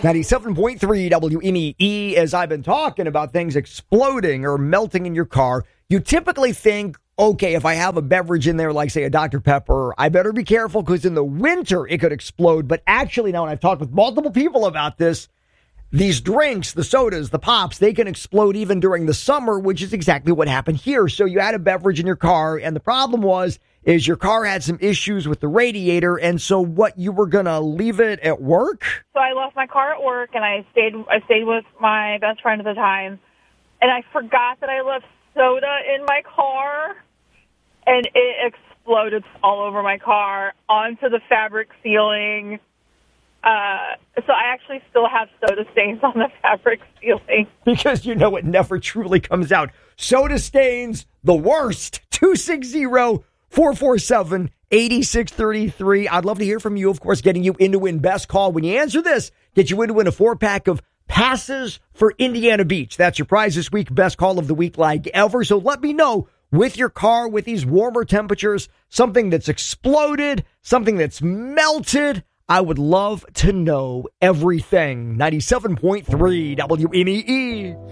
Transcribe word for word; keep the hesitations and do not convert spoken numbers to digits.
ninety-seven point three W M E E. As I've been talking about things exploding or melting in your car, you typically think, okay, if I have a beverage in there, like, say, a Doctor Pepper, I better be careful because in the winter it could explode. But actually now, and I've talked with multiple people about this, these drinks, the sodas, the pops, they can explode even during the summer, which is exactly what happened here. So you had a beverage in your car, and the problem was, is your car had some issues with the radiator, and so what, you were going to leave it at work? So I left my car at work, and I stayed I stayed with my best friend at the time, and I forgot that I left soda in my car, and it exploded all over my car, onto the fabric ceiling. Uh, so I actually still have soda stains on the fabric ceiling. Because you know it never truly comes out. Soda stains, the worst. two six zero, four four seven, eight six three three. I'd love to hear from you, of course, getting you into win best call. When you answer this, get you into win a four-pack of passes for Indiana Beach. That's your prize this week, best call of the week like ever. So let me know, with your car, with these warmer temperatures, something that's exploded, something that's melted. I would love to know everything. ninety-seven point three W M E E.